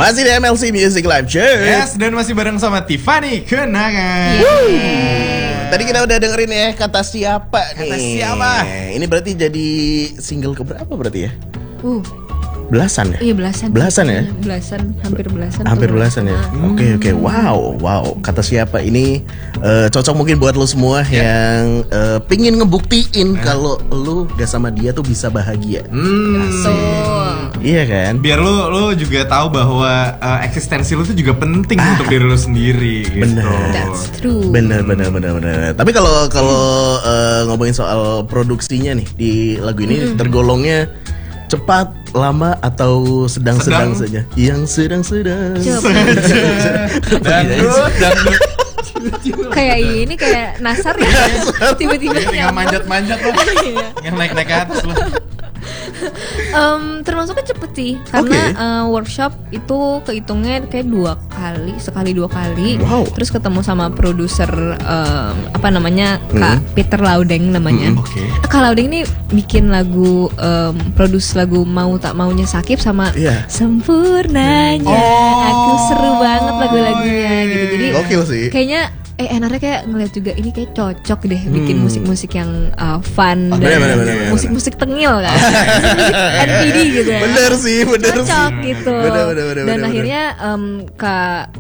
Masih di MLC Music Live Show. Yes, dan masih bareng sama Tiffany Kenangan. Tadi kita udah dengerin ya Kata Siapa nih. Kata Siapa. Ini berarti jadi single keberapa berarti ya? Belasan ya? Iya belasan. Belasan ya? Belasan, hampir belasan. Hampir belasan ya. Oke. Wow. Kata Siapa ini cocok mungkin buat lo semua yang pingin ngebuktiin kalau lo gak sama dia tuh bisa bahagia. Iya kan? Biar lo juga tahu bahwa eksistensi lo tuh juga penting untuk diri lo sendiri. Bener. Gitu. That's true. Bener. Tapi kalau ngomongin soal produksinya nih di lagu ini tergolongnya cepat, lama atau sedang-sedang saja? Yang sedang-sedang. Dangdut. Kayak ini kayak Nasar ya. Tiba-tiba Tinggal manjat-manjat lo. Yang naik-naik ke atas lo. termasuknya cepet sih karena workshop itu kehitungnya kayak 2 kali. Wow. Terus ketemu sama produser Kak Peter Laudeng namanya. Kak Laudeng ini bikin lagu produce lagu Mau Tak Maunya Sakib sama Sempurnanya. Aku seru banget lagu-lagunya gitu. Jadi gokil sih. Kayaknya enaknya kayak ngeliat juga ini kayak cocok deh bikin musik-musik yang fun dan bener. musik-musik tengil kan. Musik NPD gitu ya. Bener sih. Cocok gitu. Bener. Dan akhirnya Kak